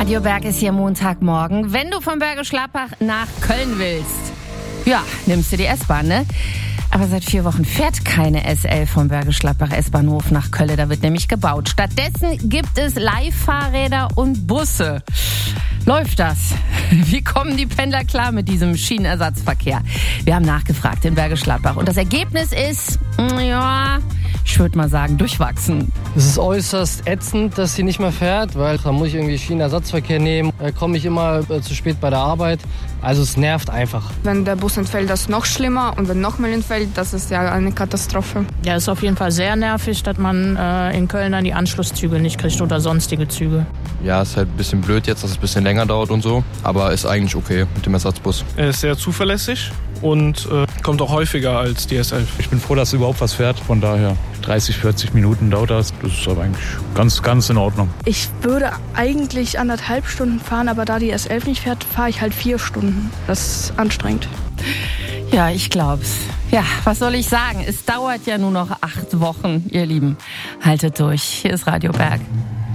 Radio Berg ist hier Montagmorgen. Wenn du von Bergisch Gladbach nach Köln willst, ja, nimmst du die S-Bahn, ne? Aber seit 4 Wochen fährt keine SL vom Bergisch Gladbach S-Bahnhof nach Köln. Da wird nämlich gebaut. Stattdessen gibt es Leihfahrräder und Busse. Läuft das? Wie kommen die Pendler klar mit diesem Schienenersatzverkehr? Wir haben nachgefragt in Bergisch Gladbach. Und das Ergebnis ist, ja, ich würde mal sagen, durchwachsen. Es ist äußerst ätzend, dass sie nicht mehr fährt, weil da muss ich irgendwie Schienenersatzverkehr nehmen. Da komme ich immer zu spät bei der Arbeit. Also es nervt einfach. Wenn der Bus entfällt, das ist noch schlimmer. Und wenn nochmal entfällt, das ist ja eine Katastrophe. Ja, ist auf jeden Fall sehr nervig, dass man in Köln dann die Anschlusszüge nicht kriegt oder sonstige Züge. Ja, ist halt ein bisschen blöd jetzt, dass es ein bisschen länger dauert und so. Aber ist eigentlich okay mit dem Ersatzbus. Er ist sehr zuverlässig und kommt auch häufiger als die S11. Ich bin froh, dass überhaupt was fährt. Von daher 30, 40 Minuten dauert das. Das ist aber eigentlich ganz in Ordnung. Ich würde eigentlich 1,5 Stunden fahren, aber da die S11 nicht fährt, fahre ich halt 4 Stunden. Das ist anstrengend. Ja, ich glaub's. Ja, was soll ich sagen? Es dauert ja nur noch 8 Wochen, ihr Lieben. Haltet durch. Hier ist Radio Berg.